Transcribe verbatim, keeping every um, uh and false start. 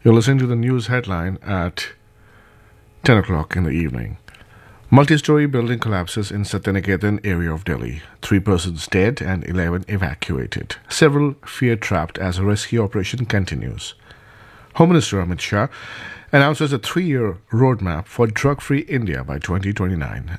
You're listening to the news headline at ten o'clock in the evening. Multi-story building collapses in Satyaniketan area of Delhi. Three persons dead and eleven evacuated. Several fear-trapped as a rescue operation continues. Home Minister Amit Shah announces a three-year roadmap for drug-free India by twenty twenty-nine.